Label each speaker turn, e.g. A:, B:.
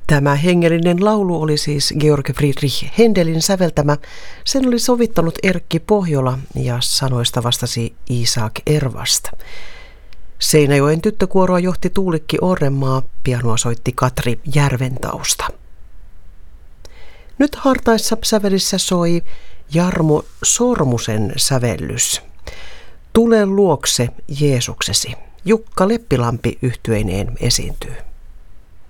A: Tämä hengellinen laulu oli siis Georg Friedrich Händelin säveltämä. Sen oli sovittanut Erkki Pohjola ja sanoista vastasi Isak Ervast. Seinäjoen tyttökuoroa johti Tuulikki Orrenmaa, pianoa soitti Katri Järventausta. Nyt hartaissa sävelissä soi Jarmo Sormusen sävellys. Tule luokse Jeesuksesi. Jukka Leppilampi yhtyeineen esiintyy.